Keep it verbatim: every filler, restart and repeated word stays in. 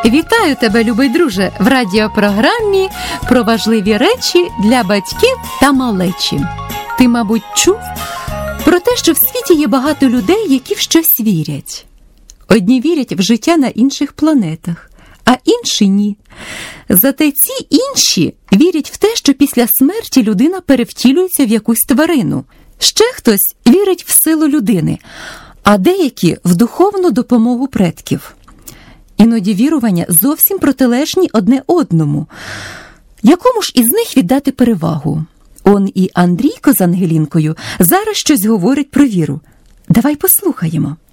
Вітаю тебе, любий друже, в радіопрограмі про важливі речі для батьків та малечі. Ти, мабуть, чув про те, що в світі є багато людей, які в щось вірять. Одні вірять в життя на інших планетах, а інші – ні. Зате ці інші вірять в те, що після смерті людина перевтілюється в якусь тварину. Ще хтось вірить в силу людини, а деякі – в духовну допомогу предків. Іноді вірування зовсім протилежні одне одному. Якому ж із них віддати перевагу? Он і Андрійко з Ангелінкою зараз щось говорить про віру. Давай послухаємо.